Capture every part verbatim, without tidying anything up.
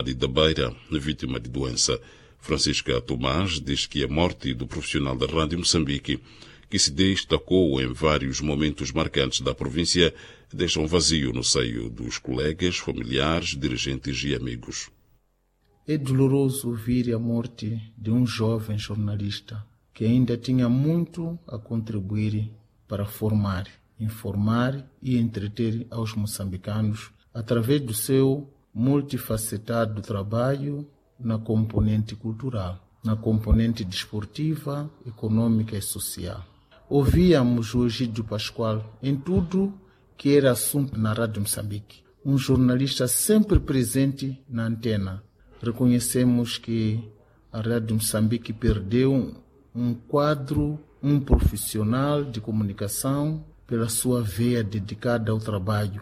Vale da Beira, vítima de doença. Francisca Tomás diz que a morte do profissional da Rádio Moçambique, que se destacou em vários momentos marcantes da província, deixa um vazio no seio dos colegas, familiares, dirigentes e amigos. É doloroso ouvir a morte de um jovem jornalista que ainda tinha muito a contribuir para formar, informar e entreter aos moçambicanos através do seu multifacetado trabalho na componente cultural, na componente desportiva, econômica e social. Ouvíamos o Egídio Pascoal em tudo que era assunto na Rádio Moçambique. Um jornalista sempre presente na antena. Reconhecemos que a Rádio Moçambique perdeu um quadro, um profissional de comunicação pela sua veia dedicada ao trabalho.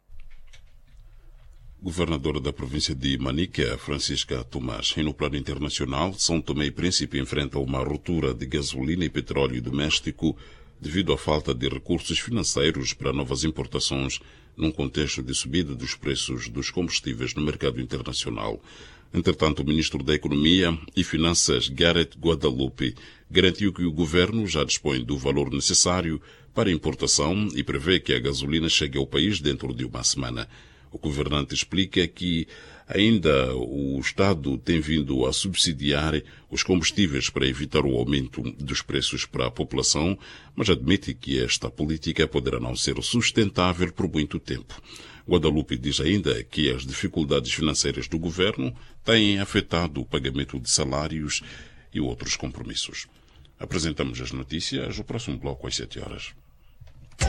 Governadora da província de Manica, Francisca Tomás. E no plano internacional, São Tomé e Príncipe enfrenta uma ruptura de gasolina e petróleo doméstico devido à falta de recursos financeiros para novas importações num contexto de subida dos preços dos combustíveis no mercado internacional. Entretanto, o ministro da Economia e Finanças, Gareth Guadalupe, garantiu que o governo já dispõe do valor necessário para a importação e prevê que a gasolina chegue ao país dentro de uma semana. O governante explica que ainda o Estado tem vindo a subsidiar os combustíveis para evitar o aumento dos preços para a população, mas admite que esta política poderá não ser sustentável por muito tempo. Guadalupe diz ainda que as dificuldades financeiras do governo têm afetado o pagamento de salários e outros compromissos. Apresentamos as notícias no próximo bloco às sete horas.